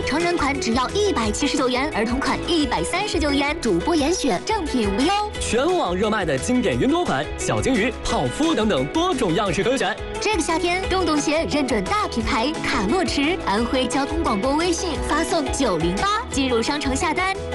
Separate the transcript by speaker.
Speaker 1: 成人款只要179元，儿童款139元，主播严选，正品无忧。
Speaker 2: 全网热卖的经典云朵款、小金鱼、泡芙等等多种样式可选。
Speaker 1: 这个夏天，洞洞鞋认准大品牌卡洛驰，安徽交通广播微信发送908，进入商城下单。